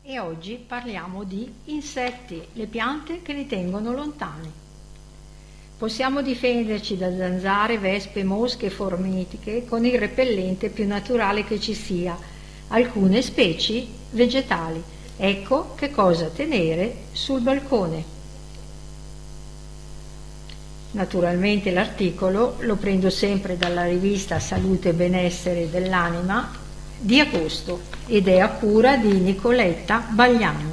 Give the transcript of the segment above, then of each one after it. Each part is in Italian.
e oggi parliamo di insetti, le piante che li tengono lontani. Possiamo difenderci da zanzare, vespe, mosche e formitiche con il repellente più naturale che ci sia, alcune specie vegetali. Ecco che cosa tenere sul balcone. Naturalmente l'articolo lo prendo sempre dalla rivista Salute e Benessere dell'Anima di agosto ed è a cura di Nicoletta Bagliano.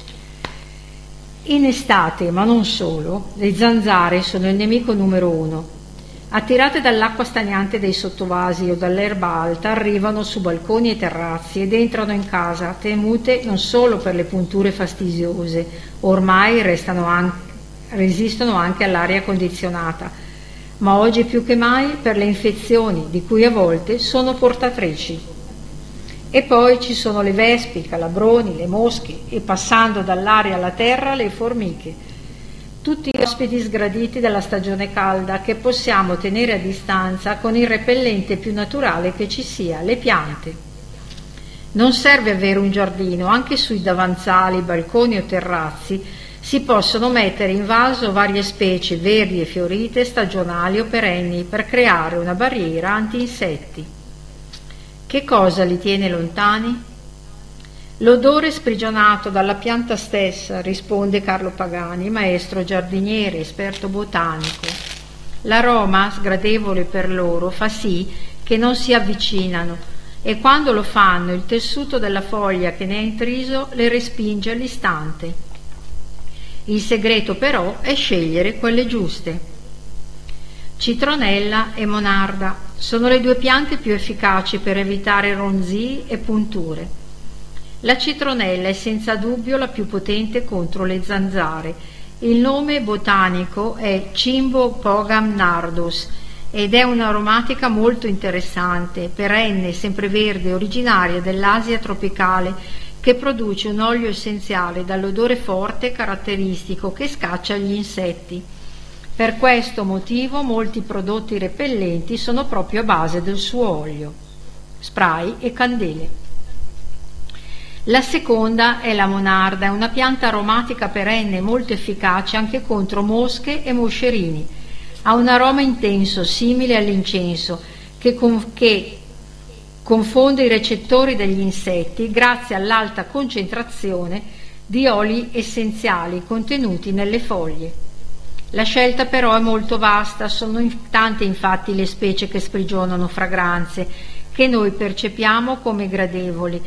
In estate, ma non solo, le zanzare sono il nemico numero 1. Attirate dall'acqua stagnante dei sottovasi o dall'erba alta, arrivano su balconi e terrazzi ed entrano in casa, temute non solo per le punture fastidiose, ormai resistono anche all'aria condizionata, ma oggi più che mai per le infezioni di cui a volte sono portatrici. E poi ci sono le vespe, i calabroni, le mosche e passando dall'aria alla terra le formiche. Tutti ospiti sgraditi della stagione calda che possiamo tenere a distanza con il repellente più naturale che ci sia, le piante. Non serve avere un giardino, anche sui davanzali, balconi o terrazzi si possono mettere in vaso varie specie verdi e fiorite, stagionali o perenni, per creare una barriera anti-insetti. Che cosa li tiene lontani? L'odore sprigionato dalla pianta stessa, risponde Carlo Pagani, maestro giardiniere, esperto botanico. L'aroma, sgradevole per loro, fa sì che non si avvicinano e quando lo fanno il tessuto della foglia che ne è intriso le respinge all'istante. Il segreto però è scegliere quelle giuste. Citronella e monarda sono le due piante più efficaci per evitare ronzii e punture. La citronella è senza dubbio la più potente contro le zanzare. Il nome botanico è Cimbopogam nardus ed è un'aromatica molto interessante, perenne, sempreverde, originaria dell'Asia tropicale, che produce un olio essenziale dall'odore forte e caratteristico che scaccia gli insetti. Per questo motivo molti prodotti repellenti sono proprio a base del suo olio, spray e candele. La seconda è la monarda, è una pianta aromatica perenne molto efficace anche contro mosche e moscerini. Ha un aroma intenso, simile all'incenso, che confonde i recettori degli insetti grazie all'alta concentrazione di oli essenziali contenuti nelle foglie. La scelta però è molto vasta, sono tante infatti le specie che sprigionano fragranze che noi percepiamo come gradevoli